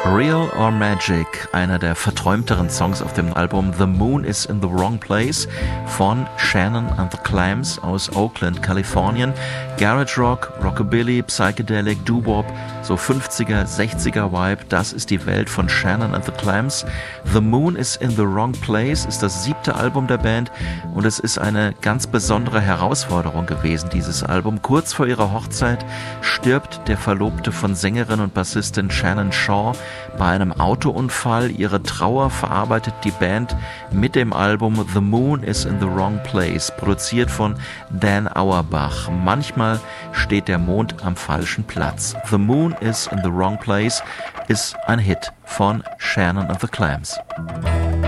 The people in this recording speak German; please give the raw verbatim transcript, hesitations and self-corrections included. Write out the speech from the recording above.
Real or Magic, einer der verträumteren Songs auf dem Album The Moon is in the Wrong Place von Shannon and the Clams aus Oakland, Kalifornien. Garage Rock, Rockabilly, Psychedelic, Doo-Wop, so fünfziger, sechziger Vibe, das ist die Welt von Shannon and the Clams. The Moon is in the Wrong Place ist das siebte Album der Band und es ist eine ganz besondere Herausforderung gewesen, dieses Album. Kurz vor ihrer Hochzeit stirbt der Verlobte von Sängerin und Bassistin Shannon Shaw bei einem Autounfall. Ihre Trauer verarbeitet die Band mit dem Album The Moon is in the Wrong Place, produziert von Dan Auerbach. Manchmal steht der Mond am falschen Platz. The Moon is in the Wrong Place ist ein Hit von Shannon and the Clams.